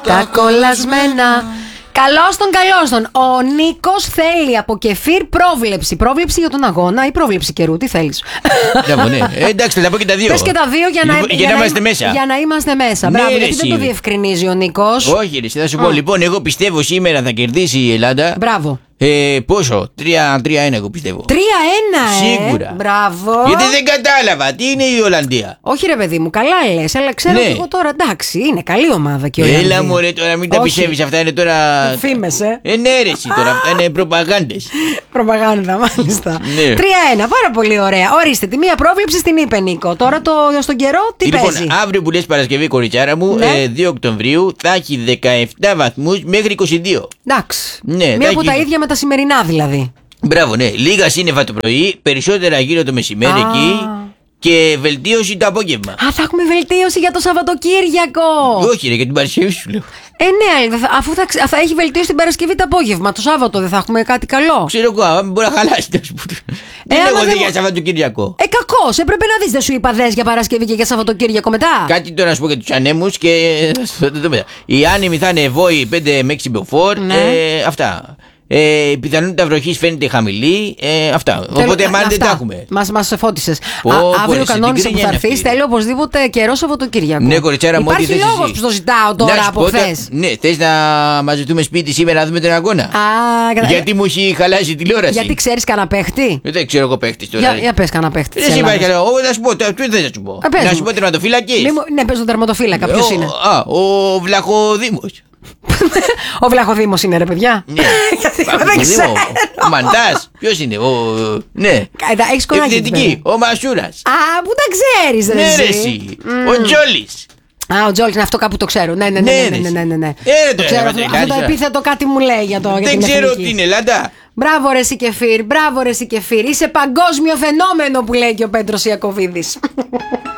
τα κολλασμένα. Καλώς τον. Ο Νίκος θέλει από Κεφίρ πρόβλεψη. Πρόβλεψη για τον αγώνα ή πρόβλεψη καιρού, τι θέλεις? Ναι. Εντάξει, θα τα πω και τα δύο. Πες και τα δύο για να είμαστε μέσα. Για να είμαστε μέσα. Ναι, μπράβο, γιατί δεν το διευκρινίζει ο Νίκος. Όχι, ρε, θα σου πω. Λοιπόν, εγώ πιστεύω σήμερα θα κερδίσει η Ελλάδα. Μπράβο. Πόσο? 3-1 εγώ πιστεύω. 3-1, Σίγουρα. Μπράβο. Γιατί δεν κατάλαβα. Τι είναι η Ολλανδία? Όχι ρε παιδί μου, καλά λες, αλλά ξέρω Ναι. και εγώ τώρα, εντάξει, είναι καλή ομάδα και η Ολλανδία. Έλα μωρέ τώρα, μην τα Όχι. πιστεύεις. Αυτά είναι τώρα. Φήμες, Ναι ρε εσύ τώρα, αυτά είναι προπαγάνδες. Προπαγάνδα, μάλιστα. Ναι. 3-1, πάρα πολύ ωραία. Ορίστε, τη μία πρόβλεψη στην είπε Νίκο. Τώρα στον καιρό τι Λοιπόν, παίζει? αύριο που λες Παρασκευή, κοριτσάρα μου, Ναι. 2 Οκτωβρίου, θα έχει 17 βαθμούς μέχρι 22. Εντάξει. Ναι, Μία από θα τα έχει. ίδια με τα σημερινά δηλαδή. Μπράβο, ναι. Λίγα σύννεφα το πρωί, περισσότερα γύρω το μεσημέρι εκεί και βελτίωση το απόγευμα. Α, θα έχουμε βελτίωση για το Σαββατοκύριακο. Όχι, ρε, για την Παρασκευή σου λέω. Ναι, αφού θα έχει βελτίωση την Παρασκευή το απόγευμα. Το Σάββατο δεν θα έχουμε κάτι καλό. Ξέρω εγώ, αν μπορεί να χαλάσει. Δεν άμα έχω δει δεν για μου- Σαββατοκύριακο. Κακός, έπρεπε να δεις, δεν σου είπα δες για Παρασκευή και για Σαββατοκύριακο μετά. Κάτι τώρα να σου πω για τους ανέμους και θα το δούμε. Οι άνεμοι θα είναι Βόη 5 με 6 μποφόρ. Ναι. Αυτά. Η πιθανότητα βροχής φαίνεται χαμηλή. Αυτά. Οπότε μάλλον δεν τα έχουμε. Μας φώτισες. Πω, Αύριο στην κανόνισε που κρίνια θα είναι έρθεις. αυτή. Θέλω οπωσδήποτε καιρό Σαββατοκύριακο. Ναι, κοριτσάρα μου, ό,τι Υπάρχει θες λόγος εσύ. που το ζητάω Να τώρα σου από πω, χθες. Ναι, θες να μαζευτούμε σπίτι σήμερα να δούμε τον αγώνα? Γιατί μου έχει χαλάσει η τηλεόραση. Γιατί ξέρεις κανένα παίχτη? Δεν ξέρω εγώ παίχτης τώρα. Για πες κανένα παίχτη. Δεν υπάρχει άλλο. Να σου πω, τι δεν θα σου πω. πες Να μου. σου πω τερματοφύλακης. Ναι, πες τον τερματοφύλακα. Ποιος είναι? Ο Βλαχοδήμος. Ο Βλαχοδήμος είναι, ρε παιδιά. Ναι. Γιατί Άκου, δεν το ξέρω. Δήμο. Ο Μαντάς. Ποιος είναι? Ναι. Έχεις κονάκι. Ευθυντική. Ο Μασούρας. Α, πού τα ξέρεις, ρε Ναι ρε εσύ. εσύ. Ο Τζόλης. Α, ο Τζόλης, αυτό κάπου το ξέρω. Ναι. Ναι, ρε, Το ξέρω. ρε, Αυτό το επίθετο κάτι μου λέει για Δεν την ξέρω εθνική. τι είναι, Ελλάδα. Μπράβο ρε εσύ Κεφίρ, μπράβο ρε εσύ Κεφίρ. Είσαι παγκόσμιο φαινόμενο που λέει και ο Πέτρος Ιακωβίδης.